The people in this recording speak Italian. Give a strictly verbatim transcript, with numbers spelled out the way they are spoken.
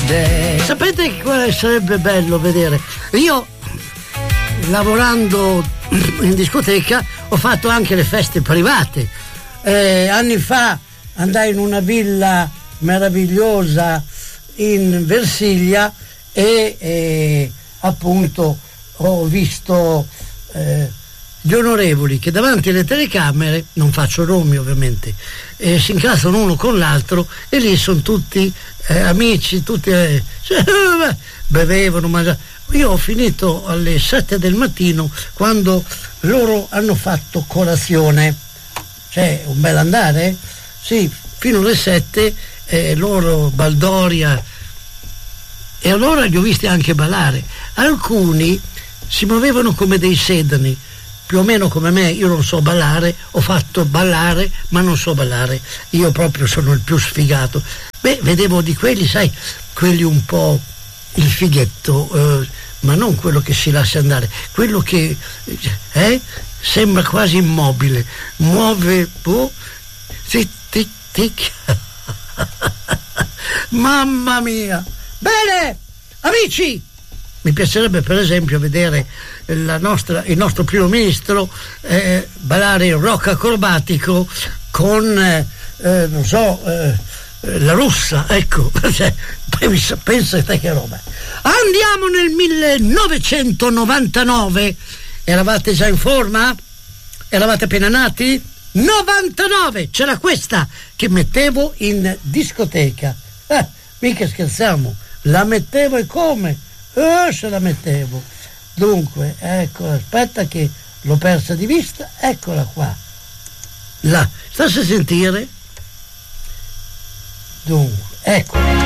day. Sapete quale sarebbe bello vedere? Io, lavorando in discoteca, ho fatto anche le feste private. Eh, anni fa andai in una villa meravigliosa in Versilia e eh, appunto ho visto eh, gli onorevoli che davanti alle telecamere, non faccio nomi ovviamente, eh, si incastrano uno con l'altro e lì sono tutti eh, amici, tutti eh, bevevano, mangiavano. Io ho finito alle sette del mattino quando loro hanno fatto colazione, cioè un bel andare, sì, fino alle sette, eh, loro baldoria, e allora li ho visti anche ballare. Alcuni si muovevano come dei sedani, più o meno come me. Io non so ballare, ho fatto ballare ma non so ballare, io proprio sono il più sfigato. Beh, vedevo di quelli, sai, quelli un po' il fighetto, eh, ma non quello che si lascia andare, quello che eh, sembra quasi immobile, muove, boh, tic tic tic. Mamma mia. Bene, amici, mi piacerebbe per esempio vedere la nostra, il nostro primo ministro eh, ballare il rock acrobatico con eh, eh, non so eh, la russa, ecco. pensa, pensa te che roba. Andiamo nel millenovecentonovantanove. Eravate già in forma? Eravate appena nati? novantanove, c'era questa che mettevo in discoteca, eh, mica scherziamo, la mettevo e come? Eh, se la mettevo. Dunque, ecco, aspetta che l'ho persa di vista, eccola qua. La, stassi a sentire? Dunque, ecco.